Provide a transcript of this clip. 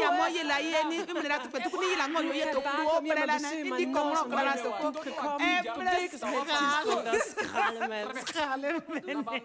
ya moye la yeni imnera tu petu kuni la ngoyo yeto kuo prela na indi komro kala soko.